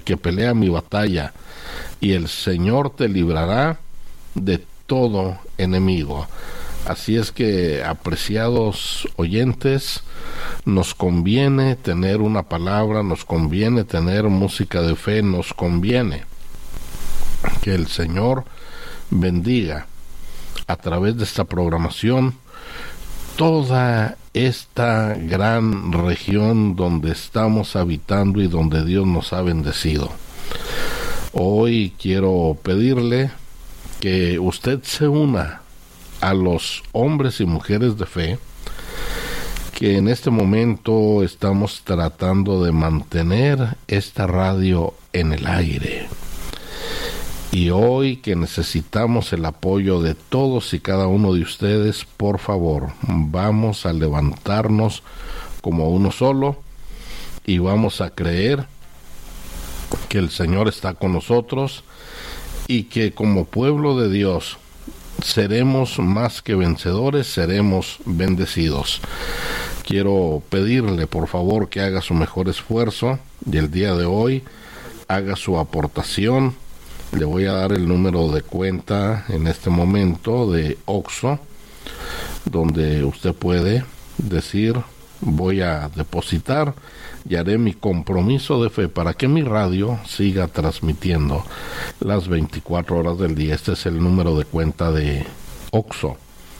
que pelea mi batalla, y el Señor te librará de todo enemigo. Así es que, apreciados oyentes, nos conviene tener una palabra, nos conviene tener música de fe, nos conviene que el Señor bendiga a través de esta programación toda esta gran región donde estamos habitando y donde Dios nos ha bendecido. Hoy quiero pedirle que usted se una a los hombres y mujeres de fe que en este momento estamos tratando de mantener esta radio en el aire. Y hoy que necesitamos el apoyo de todos y cada uno de ustedes, por favor, vamos a levantarnos como uno solo y vamos a creer que el Señor está con nosotros y que como pueblo de Dios seremos más que vencedores, seremos bendecidos. Quiero pedirle, por favor, que haga su mejor esfuerzo y el día de hoy haga su aportación. Le voy a dar el número de cuenta en este momento de OXXO, donde usted puede decir: voy a depositar y haré mi compromiso de fe para que mi radio siga transmitiendo las 24 horas del día. Este es el número de cuenta de OXXO: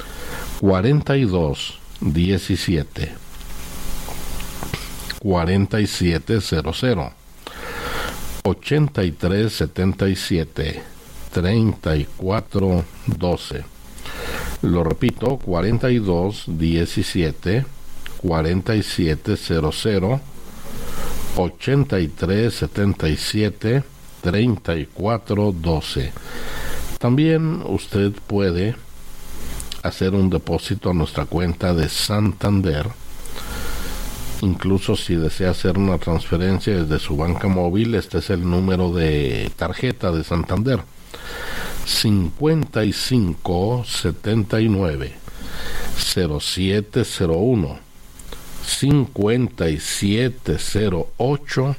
4217 4700 8377 3412. Lo repito: 4217 4700 8377 3412. También usted puede hacer un depósito a nuestra cuenta de Santander. Incluso si desea hacer una transferencia desde su banca móvil, este es el número de tarjeta de Santander: 5579 0701 5708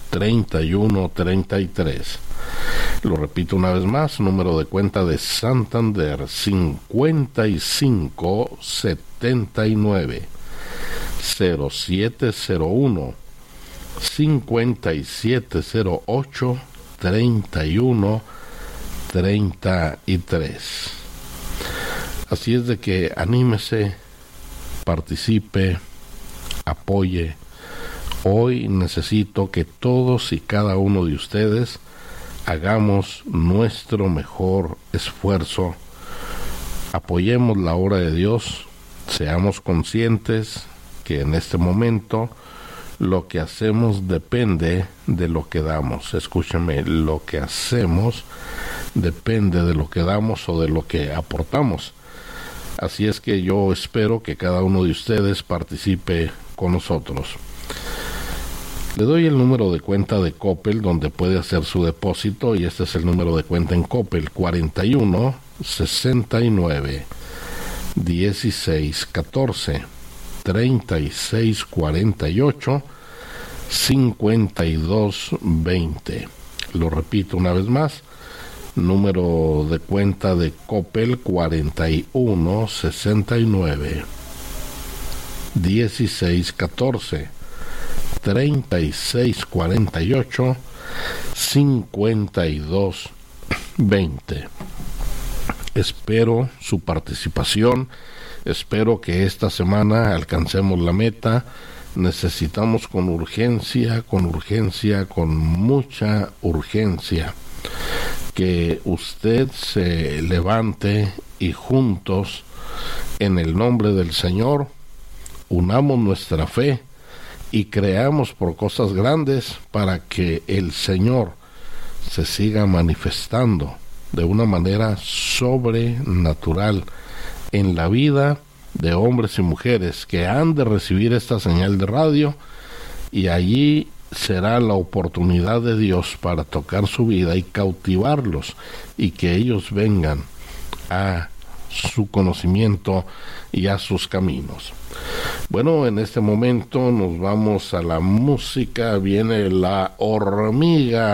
3133. Lo repito una vez más: número de cuenta de Santander 5579 0701 5708 3133. Así es de que anímese, participe, apoye. Hoy necesito que todos y cada uno de ustedes hagamos nuestro mejor esfuerzo. Apoyemos la obra de Dios. Seamos conscientes que en este momento lo que hacemos depende de lo que damos. Escúchame, lo que hacemos depende de lo que damos o de lo que aportamos. Así es que yo espero que cada uno de ustedes participe con nosotros. Le doy el número de cuenta de Coppel donde puede hacer su depósito, y este es el número de cuenta en Coppel: 41 69 16 14 36 48 52 20. Lo repito una vez más: número de cuenta de Coppel 41 69 16 14 36 48 52 20. Espero su participación. Espero que esta semana alcancemos la meta. Necesitamos con urgencia, con mucha urgencia, que usted se levante y juntos, en el nombre del Señor, unamos nuestra fe y creamos por cosas grandes para que el Señor se siga manifestando de una manera sobrenatural en la vida de hombres y mujeres que han de recibir esta señal de radio, y allí será la oportunidad de Dios para tocar su vida y cautivarlos, y que ellos vengan a su conocimiento y a sus caminos. Bueno, en este momento nos vamos a la música. Viene La Hormiga